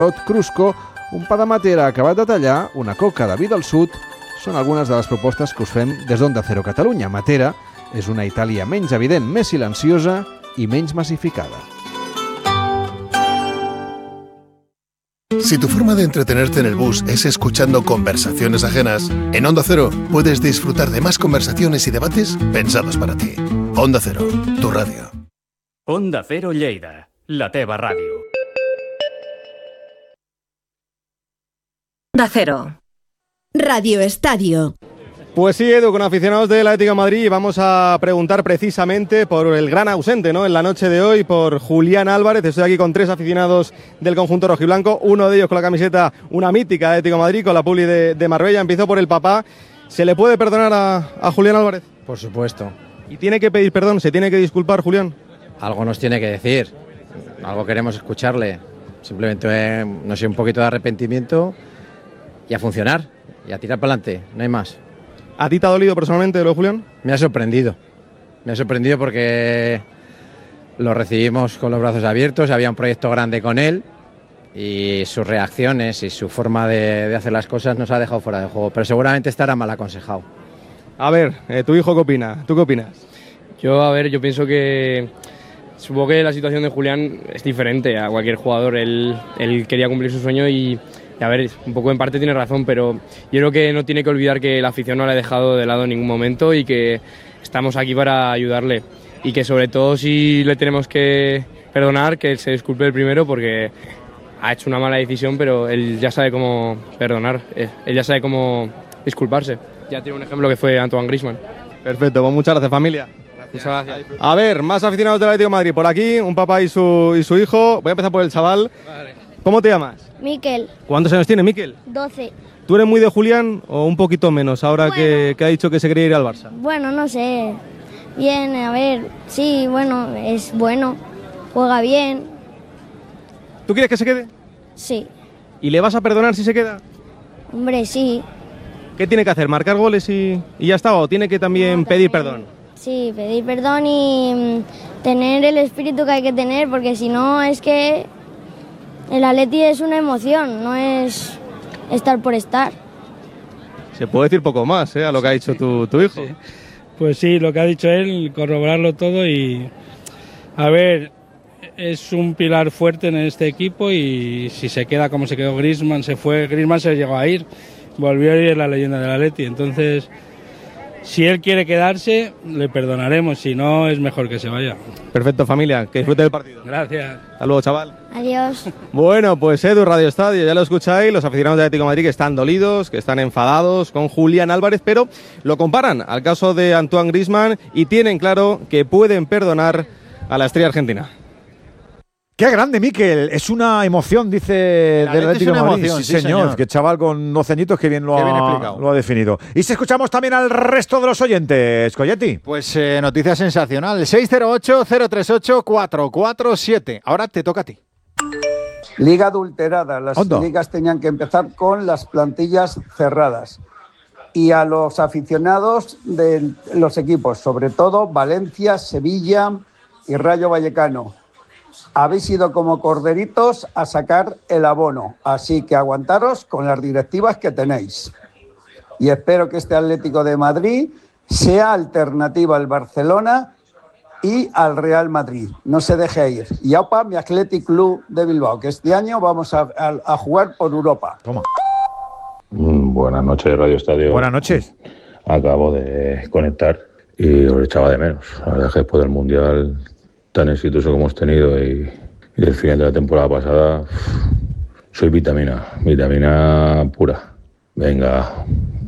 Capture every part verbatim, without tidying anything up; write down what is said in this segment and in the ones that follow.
Crusco, un pa de matera acabat de tallar, una coca de vi del sud, són algunes de les propostes que us fem des d'Onda Cero Catalunya. Matera és una Itàlia menys evident, més silenciosa i menys massificada. Si tu forma de entretenerte en el bus es escuchando conversaciones ajenas, en Onda Cero puedes disfrutar de más conversaciones y debates pensados para ti. Onda Cero, tu radio. Onda Cero Lleida, la teva ràdio. Onda Cero. Radio Estadio. Pues sí, Edu, con aficionados del Atlético de Madrid vamos a preguntar precisamente por el gran ausente, ¿no?, en la noche de hoy, por Julián Álvarez. Estoy aquí con tres aficionados del conjunto rojiblanco, uno de ellos con la camiseta, una mítica de Atlético de Madrid, con la Publi de, de Marbella. Empiezo por el papá. ¿Se le puede perdonar a, a Julián Álvarez? Por supuesto. ¿Y tiene que pedir perdón? ¿Se tiene que disculpar, Julián? Algo nos tiene que decir, algo queremos escucharle. Simplemente, eh, no sé, un poquito de arrepentimiento y a funcionar, y a tirar para adelante, no hay más. ¿A ti te ha dolido personalmente lo de Julián? Me ha sorprendido, me ha sorprendido porque lo recibimos con los brazos abiertos, había un proyecto grande con él y sus reacciones y su forma de, de hacer las cosas nos ha dejado fuera de juego, pero seguramente estará mal aconsejado. A ver, eh, ¿tu hijo qué opina? ¿Tú qué opinas? Yo, a ver, yo pienso que supongo que la situación de Julián es diferente a cualquier jugador. Él, él quería cumplir su sueño y a ver, un poco en parte tiene razón, pero yo creo que no tiene que olvidar que la afición no la ha dejado de lado en ningún momento y que estamos aquí para ayudarle. Y que sobre todo si le tenemos que perdonar, que él se disculpe el primero porque ha hecho una mala decisión, pero él ya sabe cómo perdonar, él ya sabe cómo disculparse. Ya tiene un ejemplo que fue Antoine Griezmann. Perfecto, pues muchas gracias, familia. Muchas gracias. A ver, más aficionados del Atlético de Madrid. Por aquí, un papá y su, y su hijo. Voy a empezar por el chaval. Vale. ¿Cómo te llamas? Miquel. ¿Cuántos años tiene, Miquel? doce. ¿Tú eres muy de Julián o un poquito menos ahora bueno, que, que ha dicho que se quería ir al Barça? Bueno, no sé. Bien, a ver, sí, bueno, es bueno. Juega bien. ¿Tú quieres que se quede? Sí. ¿Y le vas a perdonar si se queda? Hombre, sí. ¿Qué tiene que hacer? ¿Marcar goles y, y ya está? ¿O tiene que también no, pedir perdón? Sí, pedir perdón y mm, tener el espíritu que hay que tener, porque si no es que el Atleti es una emoción, no es estar por estar. Se puede decir poco más, ¿eh?, a lo que ha dicho tu, tu hijo. Sí. Pues sí, lo que ha dicho él, corroborarlo todo y... A ver, es un pilar fuerte en este equipo y si se queda como se quedó Griezmann, se fue, Griezmann se llegó a ir, volvió a ir la leyenda del Atleti, entonces... Si él quiere quedarse, le perdonaremos, si no, es mejor que se vaya. Perfecto, familia, que disfrute del partido. Gracias. Hasta luego, chaval. Adiós. Bueno, pues Edu, Radio Estadio, ya lo escucháis, los aficionados de Atlético de Madrid que están dolidos, que están enfadados con Julián Álvarez, pero lo comparan al caso de Antoine Griezmann y tienen claro que pueden perdonar a la estrella argentina. ¡Qué grande, Miquel! Es una emoción, dice, del Atlético de Madrid. Emoción, sí, sí, señor. señor. Que chaval con doce añitos que bien lo, Qué bien ha, explicado. lo ha definido. Y si escuchamos también al resto de los oyentes, Colletti. Pues eh, noticia sensacional. seis cero ocho, cero tres ocho, cuatro cuatro siete. Ahora te toca a ti. Liga adulterada. Las Ondo. ligas tenían que empezar con las plantillas cerradas. Y a los aficionados de los equipos, sobre todo Valencia, Sevilla y Rayo Vallecano, habéis ido como corderitos a sacar el abono, así que aguantaros con las directivas que tenéis. Y espero que este Atlético de Madrid sea alternativa al Barcelona y al Real Madrid. No se deje ir. Y aupa, mi Athletic Club de Bilbao, que este año vamos a, a, a jugar por Europa. Toma. Mm, buenas noches, Radio Estadio. Buenas noches. Acabo de conectar y os echaba de menos. La verdad es que después del Mundial tan exitoso como hemos tenido y, y del final de la temporada pasada, soy vitamina, vitamina pura. Venga,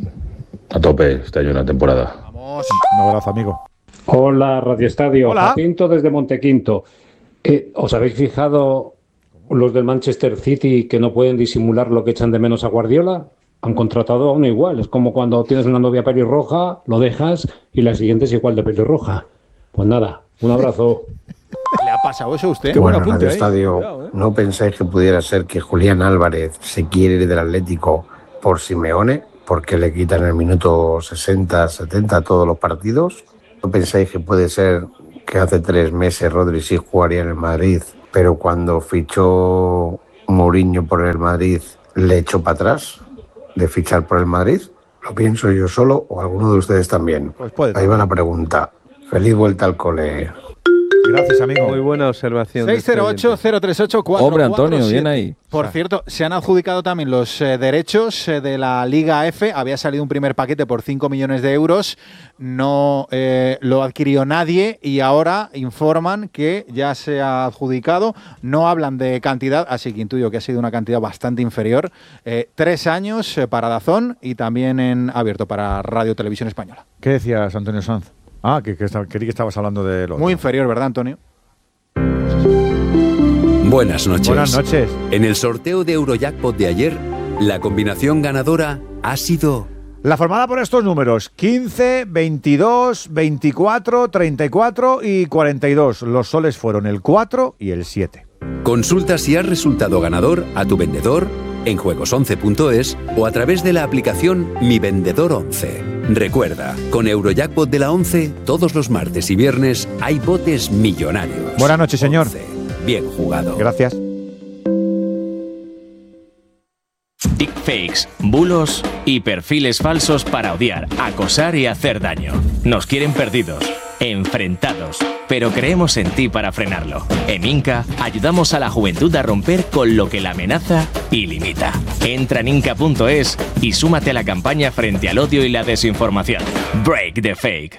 a tope este año en la temporada. Vamos. Un abrazo, amigo. Hola, Radio Estadio. Hola. Jacinto desde Montequinto. Eh, ¿Os habéis fijado los del Manchester City que no pueden disimular lo que echan de menos a Guardiola? Han contratado a uno igual. Es como cuando tienes una novia pelirroja, lo dejas y la siguiente es igual de pelirroja. Pues nada, un abrazo. ¿Le ha pasado eso a usted? Qué bueno, buen apunte, Radio Estadio. Cuidado, ¿eh? ¿No pensáis que pudiera ser que Julián Álvarez se quiere ir del Atlético por Simeone? Porque le quitan el minuto sesenta, setenta todos los partidos. ¿No pensáis que puede ser que hace tres meses Rodri sí jugaría en el Madrid, pero cuando fichó Mourinho por el Madrid le echó para atrás de fichar por el Madrid? ¿Lo pienso yo solo o alguno de ustedes también? Pues puede. Ahí va la pregunta. Feliz vuelta al cole. Gracias, amigo. Muy buena observación. seis cero ocho, cero tres ocho, cuatro Hombre, cuatro Antonio, siete. bien ahí. Por cierto, se han adjudicado también los eh, derechos eh, de la Liga F. Había salido un primer paquete por cinco millones de euros. No eh, lo adquirió nadie y ahora informan que ya se ha adjudicado. No hablan de cantidad, así que intuyo que ha sido una cantidad bastante inferior. Eh, tres años eh, para Dazón y también en abierto para Radio Televisión Española. ¿Qué decías, Antonio Sanz? Ah, que, que estaba, creí que estabas hablando de lo Muy inferior, ¿verdad, Antonio? Buenas noches. Buenas noches. En el sorteo de Eurojackpot de ayer, la combinación ganadora ha sido... La formada por estos números, quince, veintidós, veinticuatro, treinta y cuatro y cuarenta y dos. Los soles fueron el cuatro y el siete. Consulta si has resultado ganador a tu vendedor en juegos once punto es o a través de la aplicación Mi Vendedor once. Recuerda, con Eurojackpot de la once, todos los martes y viernes hay botes millonarios. Buenas noches, señor. once. Bien jugado. Gracias. Deepfakes, bulos y perfiles falsos para odiar, acosar y hacer daño. Nos quieren perdidos, enfrentados, pero creemos en ti para frenarlo. En Inca ayudamos a la juventud a romper con lo que la amenaza y limita. Entra en inca punto es y súmate a la campaña frente al odio y la desinformación. Break the fake.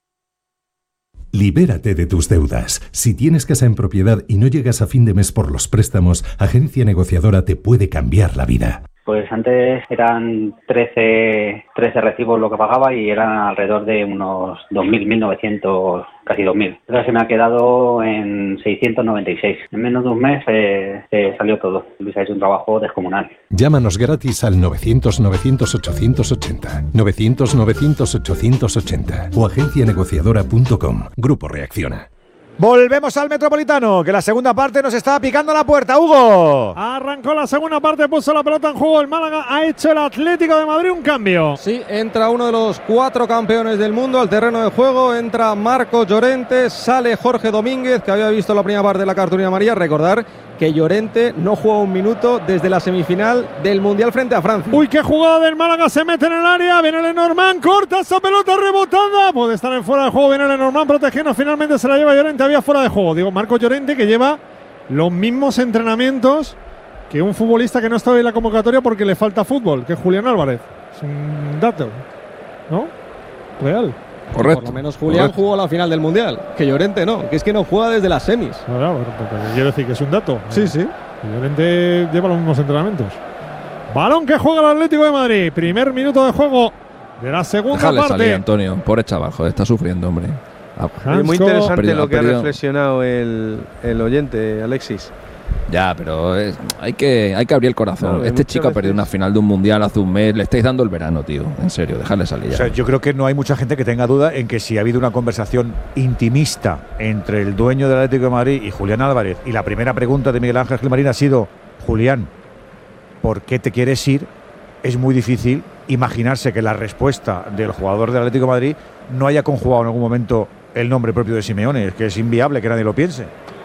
Libérate de tus deudas. Si tienes casa en propiedad y no llegas a fin de mes por los préstamos, Agencia Negociadora te puede cambiar la vida. Pues antes eran trece, trece recibos lo que pagaba y eran alrededor de unos dos mil, mil novecientos, casi dos mil. Ahora se me ha quedado en seiscientos noventa y seis. En menos de un mes eh, eh, salió todo. Luis ha hecho un trabajo descomunal. Llámanos gratis al novecientos, novecientos, ochocientos ochenta, novecientos, novecientos, ochocientos ochenta o agencia negociadora punto com. Grupo Reacciona. Volvemos al Metropolitano, que la segunda parte nos está picando la puerta. ¡Hugo! Arrancó la segunda parte, puso la pelota en juego el Málaga, ha hecho el Atlético de Madrid un cambio. Sí, entra uno de los cuatro campeones del mundo al terreno de juego, entra Marco Llorente, sale Jorge Domínguez, que había visto la primera parte de la cartulina amarilla. Recordar que Llorente no juega un minuto desde la semifinal del Mundial frente a Francia. Uy, qué jugada del Málaga, se mete en el área, viene Lenormand, corta esa pelota rebotada, puede estar en fuera de juego, viene Lenormand protegiendo, finalmente se la lleva Llorente, había fuera de juego. Digo, Marco Llorente, que lleva los mismos entrenamientos que un futbolista que no estaba en la convocatoria porque le falta fútbol, que es Julián Álvarez. Es un dato, ¿no? Real. Correcto. Por lo menos Julián correcto. Jugó la final del Mundial, que Llorente no, que es que no juega desde las semis. Claro, quiero decir que es un dato. Sí, sí. Llorente lleva los mismos entrenamientos. Balón que juega el Atlético de Madrid. Primer minuto de juego de la segunda Déjale parte. Salir, Antonio, pobre chaval, joder, está sufriendo, hombre. Es muy interesante perdido, lo que ha, ha reflexionado el, el oyente, Alexis. Ya, pero es, hay, que, hay que abrir el corazón. No, este chico ha perdido una final de un mundial hace un mes. Le estáis dando el verano, tío. En serio, dejadle salir ya. O sea, yo creo que no hay mucha gente que tenga duda en que si ha habido una conversación intimista entre el dueño del Atlético de Madrid y Julián Álvarez, y la primera pregunta de Miguel Ángel Gilmarín ha sido: Julián, ¿por qué te quieres ir? Es muy difícil imaginarse que la respuesta del jugador del Atlético de Madrid no haya conjugado en algún momento el nombre propio de Simeone. Es que es inviable que nadie lo piense.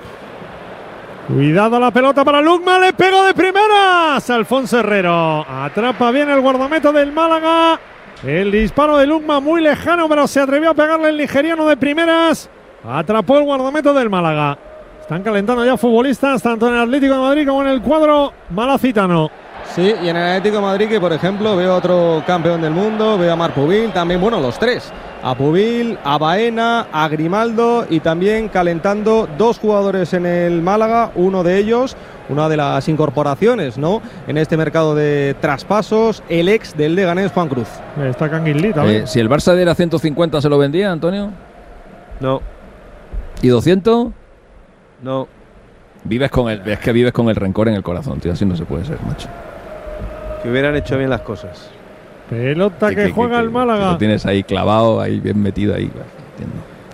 Cuidado la pelota para Lukman, le pegó de primeras Alfonso Herrero. Atrapa bien el guardameta del Málaga. El disparo de Lukman muy lejano, pero se atrevió a pegarle el nigeriano de primeras. Atrapó el guardameta del Málaga. Están calentando ya futbolistas, tanto en el Atlético de Madrid como en el cuadro malacitano. Sí, y en el Atlético de Madrid, que por ejemplo veo otro campeón del mundo, veo a Marc Pubil, también, bueno, los tres. A Pubil, a Baena, a Grimaldo y también calentando dos jugadores en el Málaga, uno de ellos, una de las incorporaciones, ¿no? En este mercado de traspasos, el ex del Leganés, Juan Cruz. Está Canguilí también. Eh, si el Barça diera ciento cincuenta, ¿se lo vendía, Antonio? No. ¿Y doscientos? No. Vives con el, es que vives con el rencor en el corazón, tío, así no se puede ser, macho. Que hubieran hecho bien las cosas. Pelota que, que, que juega que, el Málaga. Que lo tienes ahí clavado, ahí bien metido ahí. Entiendo.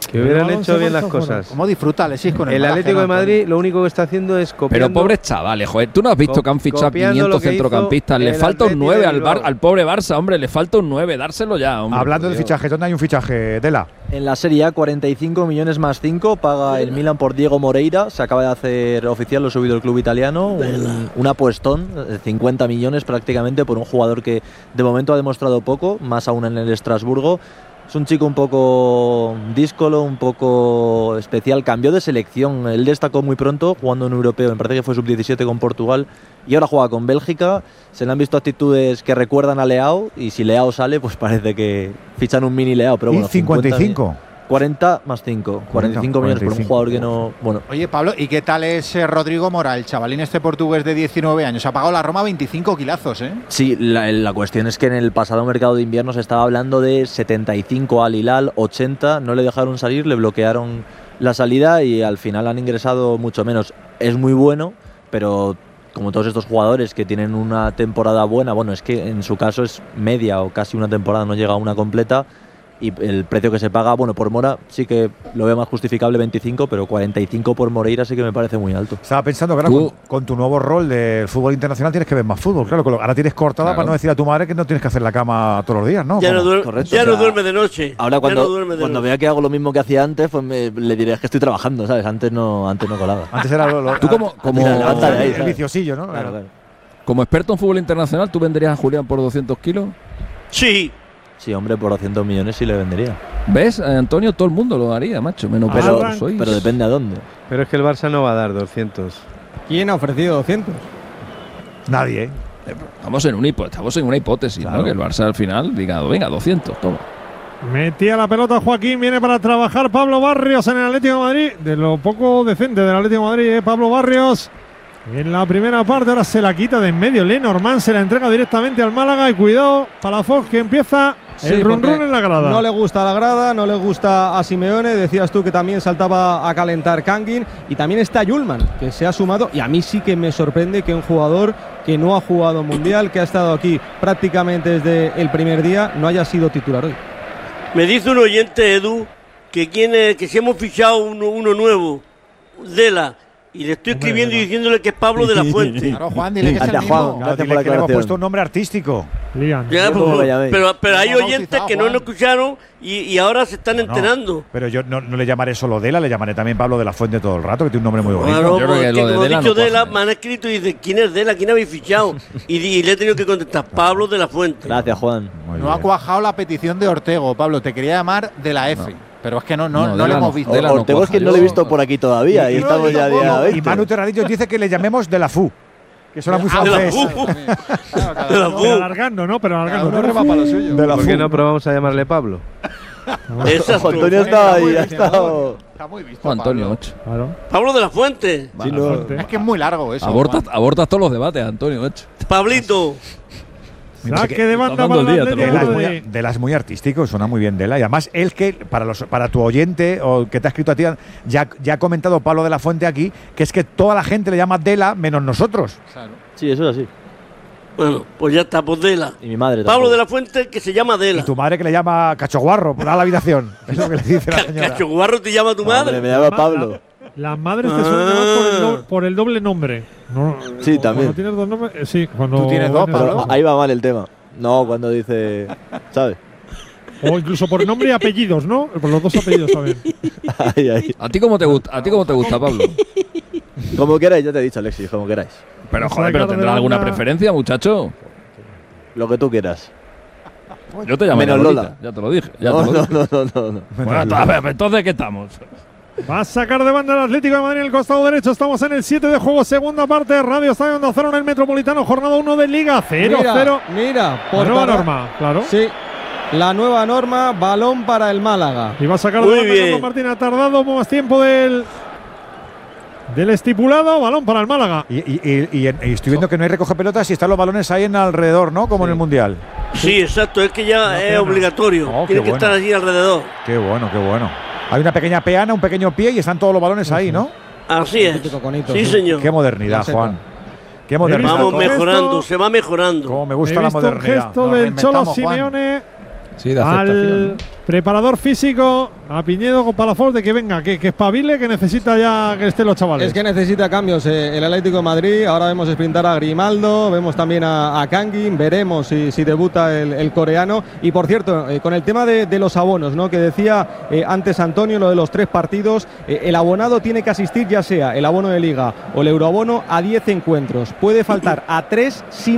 Que hubieran hecho bien las cosas. ¿Cómo disfruta Alexis con el El Málaga, Atlético de ¿no? Madrid lo único que está haciendo es copiando. Pero pobres chavales, joder, tú no has visto que han fichado copiando quinientos lo que centrocampistas. hizo Le el falta un Atleti nueve de al, bar- Bilbao. al pobre Barça, hombre, le falta un nueve, dárselo ya, hombre. Hablando por de Dios. fichajes, ¿dónde hay un fichaje, Dela? En la Serie A, cuarenta y cinco millones más cinco paga el Milan por Diego Moreira. Se acaba de hacer oficial, lo ha subido el club italiano. Un, un apuestón, eh, cincuenta millones prácticamente por un jugador que de momento ha demostrado poco, más aún en el Estrasburgo. Es un chico un poco díscolo, un poco especial. Cambió de selección. Él destacó muy pronto jugando en europeo. Me parece que fue sub diecisiete con Portugal. Y ahora juega con Bélgica. Se le han visto actitudes que recuerdan a Leao. Y si Leao sale, pues parece que fichan un mini Leao. Pero ¿Y bueno, cincuenta y cinco? cuarenta más cinco. cuarenta y cinco millones por un jugador que no. Bueno. Oye, Pablo, ¿y qué tal es eh, Rodrigo Mora, el chavalín este portugués de diecinueve años? Ha pagado la Roma veinticinco kilazos, ¿eh? Sí, la, la cuestión es que en el pasado mercado de invierno se estaba hablando de setenta y cinco al Hilal, ochenta. No le dejaron salir, le bloquearon la salida y al final han ingresado mucho menos. Es muy bueno, pero como todos estos jugadores que tienen una temporada buena, bueno, es que en su caso es media o casi una temporada, no llega a una completa. Y el precio que se paga, bueno, por Mora sí que lo veo más justificable, veinticinco, pero cuarenta y cinco por Moreira sí que me parece muy alto. Estaba pensando que ahora con, con tu nuevo rol del fútbol internacional tienes que ver más fútbol. Claro, ahora tienes cortada Claro. para no decir a tu madre que no tienes que hacer la cama todos los días, ¿no? Ya no ¿Cómo? duer- Correcto, ya no o sea, duerme de noche. Ahora Ya cuando, no duerme de cuando noche. vea que hago lo mismo que hacía antes, pues me- le diré que estoy trabajando, ¿sabes? Antes no, antes no colaba. Antes era lo, lo- Tú como, como, Mira, levanta de ahí, el ¿sabes? viciosillo, ¿no? Claro, claro. como experto en fútbol internacional, ¿tú venderías a Julián por doscientos kilos? Sí. Sí, hombre, por doscientos millones sí le vendería. ¿Ves, eh, Antonio? Todo el mundo lo haría, macho, menos Pero, vosotros sois. pero depende a dónde. Pero es que el Barça no va a dar doscientos. ¿Quién ha ofrecido doscientos? Nadie, ¿eh? Estamos en, un hipo- estamos en una hipótesis, Claro. ¿no? Que el Barça al final diga, venga, doscientos, toma. Metía la pelota Joaquín, viene para trabajar Pablo Barrios en el Atlético de Madrid. De lo poco decente del Atlético de Madrid, ¿eh? Pablo Barrios. En la primera parte, ahora se la quita de en medio. Lenormand se la entrega directamente al Málaga. Y cuidado, Palafox que empieza Sí, el run porque run en la grada. No le gusta la grada, no le gusta a Simeone. Decías tú que también saltaba a calentar Kangin. Y también está Yulman, que se ha sumado. Y a mí sí que me sorprende que un jugador que no ha jugado mundial, que ha estado aquí prácticamente desde el primer día, no haya sido titular hoy. Me dice un oyente, Edu, que, quiere, que si hemos fichado uno, uno nuevo, Dela, y le estoy escribiendo y diciéndole que es Pablo de la Fuente. Claro, Juan, dile que es el Gracias, mismo. Juan. Claro, Gracias dile por la que le hemos aclaración. puesto un nombre artístico. Ya, Yo pues, como me llaméis. pero, pero hay Lo hemos oyentes bautizado, que no Juan. nos escucharon y, y ahora se están No, enterando. Pero yo no, no le llamaré solo Dela, le llamaré también Pablo de la Fuente todo el rato, que tiene un nombre muy bonito. Claro, Yo creo que porque lo de como he Dela dicho no Dela, cuaja. me han escrito y dicen, ¿quién es Dela? ¿Quién habéis fichado? Y, y le he tenido que contestar, Pablo de la Fuente. Gracias, Juan. Muy No bien. ha cuajado la petición de Ortego, Pablo. Te quería llamar de la F. Pero es que no, no, No, no, Dela le hemos no. visto. Dela no Ortego es que cuaja. no lo he Yo- visto por aquí todavía. Y, Y- estamos y- ya a día y veinte. Manu Terradillo dice que le llamemos de la F U, que suena muy Ah, de la francés. Fu. Claro, De la Pero Fu. alargando, ¿no? Pero alargando. Cada uno rema para lo suyo. De la ¿Por F qué U. no probamos a llamarle Pablo? Exacto. Antonio estaba ahí, ha estado. Está muy visto, Juan Antonio, Pablo. macho. Claro. Pablo de la Fuente. Sí, no. Es que es muy largo eso. Abortas, Juan. abortas todos los debates, Antonio, macho. Pablito. Saque de banda Está para dando el el día, te lo Atlético Dela es, de muy, Madrid. Dela es muy artístico, suena muy bien Dela. Y además, él que, para los para tu oyente o que te ha escrito a ti, ya, ya ha comentado Pablo de la Fuente aquí, que es que toda la gente le llama Dela menos nosotros. Claro. Sí, eso es así. Bueno, pues ya está, pues Dela. Y mi madre Pablo tampoco. de la Fuente, que se llama Y Dela. tu madre que le llama cachoguarro, por la habitación. Es lo que le dice la señora. Cachoguarro te llama tu Hombre, madre. me llama Pablo. Las madres te suelen llamar por el, do- por el doble nombre. No, Sí, cuando también. tienes dos nombres, eh, sí, cuando Tú tienes dos, vienes- Pablo. Ahí va mal el tema. No, cuando dice. ¿Sabes? O incluso por nombre y apellidos, ¿no? Por los dos apellidos también. Ahí, ahí. ¿A ti cómo te gusta, a ti cómo te gusta, Pablo? Como queráis, ya te he dicho, Alexis, como queráis. Pero joder, pero tendrás alguna preferencia, muchacho. Lo que tú quieras. Yo te llamo Menos Lolita, Lola. ya te lo dije. Ya No, te lo no, dije. no, no, no, no. Bueno, a ver, entonces ¿qué estamos? Va a sacar de banda el Atlético de Madrid en el costado derecho. Estamos en el siete de juego, segunda parte. Radio Estadio Onda Cero en el Metropolitano, jornada uno de Liga. cero cero. Mira, mira, Por nueva para- norma, claro. Sí, la nueva norma, balón para el Málaga. Y va a sacar de Muy banda bien. Carlos Martín. Ha tardado más tiempo del, del estipulado. Balón para el Málaga. Y, y- y- y en- y estoy viendo que no hay recoge pelotas y están los balones ahí en alrededor, ¿no? Como en el Mundial. Sí, exacto, es que ya es pena. obligatorio. Oh, Tiene qué que bueno. estar allí alrededor. Qué bueno, qué bueno. Hay una pequeña peana, un pequeño pie y están todos los balones ahí, ¿no? Así es. Típico conito, Sí, sí. señor. Qué modernidad, La Juan. Qué modernidad. Vamos Gesto- mejorando, se va mejorando. Cómo me He gusta la visto un modernidad. gesto Nos del reinventamos, Cholo Juan. Simeone Sí, de al aceptación. Preparador físico a Piñedo con Palafox de que venga, que, que espabile, que necesita ya que estén los chavales. Es que necesita cambios eh, el Atlético de Madrid. Ahora vemos sprintar a Grimaldo, vemos también a, a Kangin, veremos si, si debuta el, el coreano. Y por cierto, eh, con el tema de, de los abonos, ¿no? Que decía eh, antes Antonio, lo de los tres partidos, eh, el abonado tiene que asistir ya sea el abono de Liga o el euroabono a diez encuentros. Puede faltar a tres sin